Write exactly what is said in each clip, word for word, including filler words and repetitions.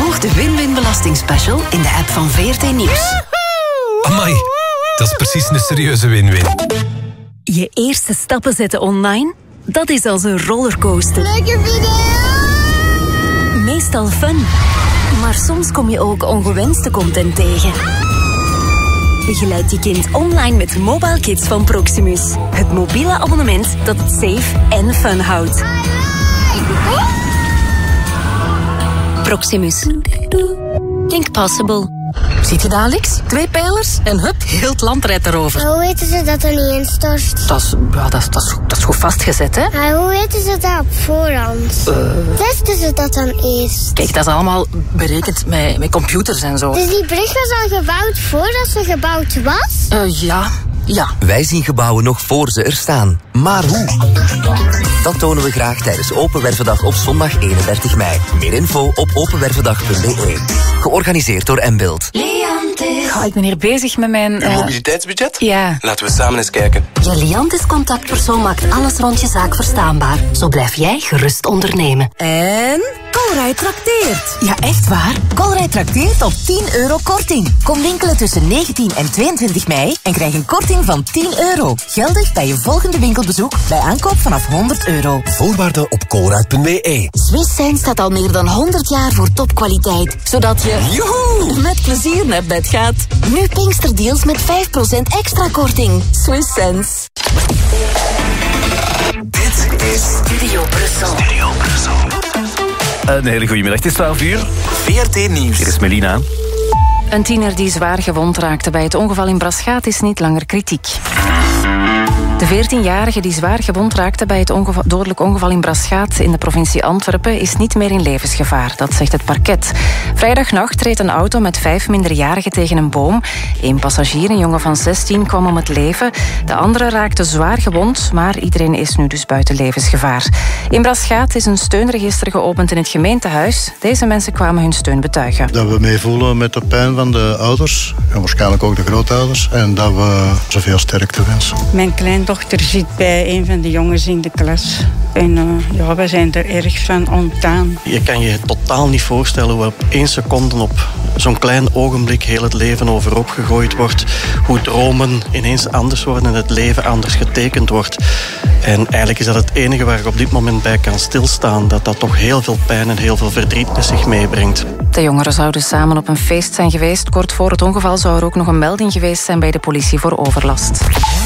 Volg de Win-Win Belastingspecial in de app van V R T Nieuws. Amai, dat is precies een serieuze win-win. Je eerste stappen zetten online? Dat is als een rollercoaster. Leuke video! Meestal fun. Maar soms kom je ook ongewenste content tegen. Begeleid je kind online met Mobile Kids van Proximus. Het mobiele abonnement dat het safe en fun houdt. Proximus. Think possible. Ziet je daar, Alex? Twee pijlers en hup, heel het land rijdt erover. Maar hoe weten ze dat er niet instort? Dat is, ja, dat, is, dat, is, dat is goed vastgezet, hè? Maar hoe weten ze dat op voorhand? Uh... Testen ze dat dan eerst? Kijk, dat is allemaal berekend met, met computers en zo. Dus die brug was al gebouwd voordat ze gebouwd was? Uh, ja, ja. Wij zien gebouwen nog voor ze er staan. Maar hoe? Dat tonen we graag tijdens Open Wervendag op zondag eenendertig mei. Meer info op openwervendag punt b e. Georganiseerd door Mbuild. Oh, ik ben hier bezig met mijn... Uw uh... mobiliteitsbudget? Ja. Laten we samen eens kijken. Je Liantis contactpersoon maakt alles rond je zaak verstaanbaar. Zo blijf jij gerust ondernemen. En Colruyt trakteert. Ja, echt waar. Colruyt trakteert op tien euro korting. Kom winkelen tussen negentien en tweeëntwintig mei en krijg een korting van tien euro. Geldig bij je volgende winkelbezoek bij aankoop vanaf honderd euro. Voorwaarden op colruyt punt b e. Swiss Sense staat al meer dan honderd jaar voor topkwaliteit. Zodat je Joehoe! met plezier naar bed gaat. Nu Pinksterdeals met vijf procent extra korting. Swiss Sense. Dit is Studio Brussel. Studio Brussel. Een hele goede middag, het is twaalf uur. V R T Nieuws. Hier is Melina. Een tiener die zwaar gewond raakte bij het ongeval in Braschaat is niet langer kritiek. De veertienjarige die zwaar gewond raakte bij het ongeval, dodelijk ongeval in Braschaat in de provincie Antwerpen is niet meer in levensgevaar, dat zegt het parket. Vrijdagnacht reed een auto met vijf minderjarigen tegen een boom. Eén passagier, een jongen van zestien, kwam om het leven. De andere raakte zwaar gewond, maar iedereen is nu dus buiten levensgevaar. In Braschaat is een steunregister geopend in het gemeentehuis. Deze mensen kwamen hun steun betuigen. Dat we meevoelen met de pijn van de ouders, en waarschijnlijk ook de grootouders, en dat we zoveel sterkte wensen. Mijn kleindochter zit bij een van de jongens in de klas. En uh, ja, we zijn er erg van ontdaan. Je kan je totaal niet voorstellen hoe op één seconde op zo'n klein ogenblik heel het leven overhoop gegooid wordt. Hoe dromen ineens anders worden en het leven anders getekend wordt. En eigenlijk is dat het enige waar ik op dit moment bij kan stilstaan. Dat dat toch heel veel pijn en heel veel verdriet met zich meebrengt. De jongeren zouden samen op een feest zijn geweest. Kort voor het ongeval zou er ook nog een melding geweest zijn bij de politie voor overlast.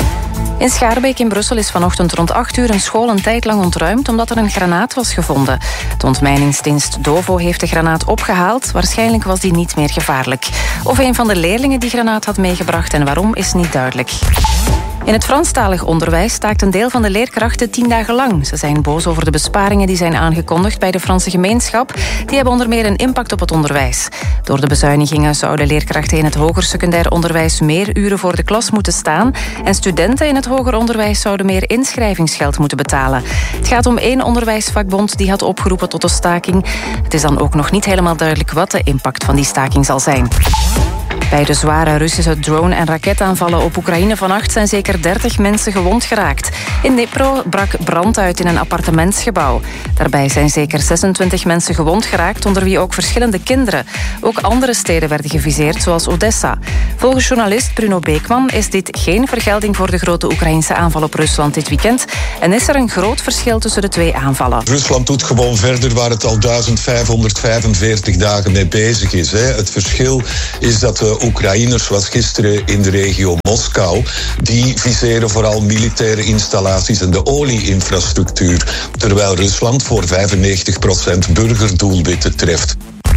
In Schaarbeek in Brussel is vanochtend rond acht uur een school een tijd lang ontruimd omdat er een granaat was gevonden. De ontmijningsdienst Dovo heeft de granaat opgehaald. Waarschijnlijk was die niet meer gevaarlijk. Of een van de leerlingen die granaat had meegebracht en waarom is niet duidelijk. In het Franstalig onderwijs staakt een deel van de leerkrachten tien dagen lang. Ze zijn boos over de besparingen die zijn aangekondigd bij de Franse gemeenschap. Die hebben onder meer een impact op het onderwijs. Door de bezuinigingen zouden leerkrachten in het hoger secundair onderwijs meer uren voor de klas moeten staan. En studenten in het hoger onderwijs zouden meer inschrijvingsgeld moeten betalen. Het gaat om één onderwijsvakbond die had opgeroepen tot de staking. Het is dan ook nog niet helemaal duidelijk wat de impact van die staking zal zijn. Bij de zware Russische drone- en raketaanvallen op Oekraïne vannacht zijn zeker dertig mensen gewond geraakt. In Dnipro brak brand uit in een appartementsgebouw. Daarbij zijn zeker zesentwintig mensen gewond geraakt, onder wie ook verschillende kinderen. Ook andere steden werden geviseerd, zoals Odessa. Volgens journalist Bruno Beekman is dit geen vergelding voor de grote Oekraïnse aanval op Rusland dit weekend. En is er een groot verschil tussen de twee aanvallen. Rusland doet gewoon verder waar het al duizend vijfhonderdvijfenveertig dagen mee bezig is. Hè. Het verschil is dat de Oekraïners, zoals gisteren in de regio Moskou, die viseren vooral militaire installaties en de olie-infrastructuur, terwijl Rusland voor vijfennegentig procent burgerdoelwitten treft.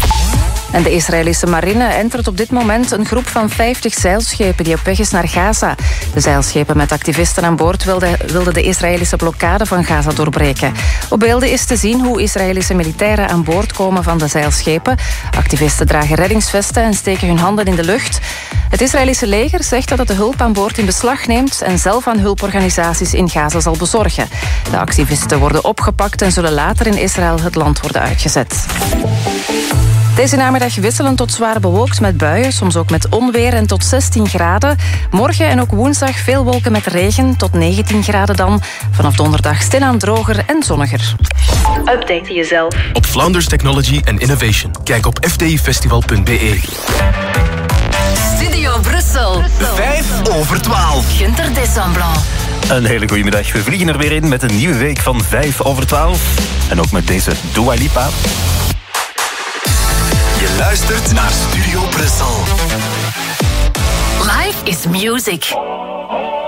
En de Israëlische marine entert op dit moment een groep van vijftig zeilschepen die op weg is naar Gaza. De zeilschepen met activisten aan boord wilden, wilden de Israëlische blokkade van Gaza doorbreken. Op beelden is te zien hoe Israëlische militairen aan boord komen van de zeilschepen. Activisten dragen reddingsvesten en steken hun handen in de lucht. Het Israëlische leger zegt dat het de hulp aan boord in beslag neemt en zelf aan hulporganisaties in Gaza zal bezorgen. De activisten worden opgepakt en zullen later in Israël het land worden uitgezet. Deze namiddag wisselend tot zwaar bewolkt met buien, soms ook met onweer en tot zestien graden. Morgen en ook woensdag veel wolken met regen, tot negentien graden dan. Vanaf donderdag stilaan droger en zonniger. Update jezelf. Op Flounders Technology and Innovation. Kijk op f t i festival punt b e. Studio Brussel. Vijf over twaalf. Gunter Desamplan. Een hele goede middag. We vliegen er weer in met een nieuwe week van vijf over twaalf. En ook met deze Dua Lipa. Je luistert naar Studio Brussel. Life is music.